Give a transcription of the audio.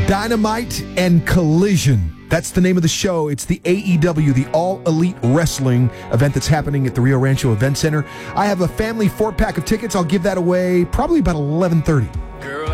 Dynamite and Collision. That's the name of the show. It's the AEW, the All Elite Wrestling event that's happening at the Rio Rancho Event Center. I have a family 4-pack of tickets. I'll give that away probably about 11:30. Girl,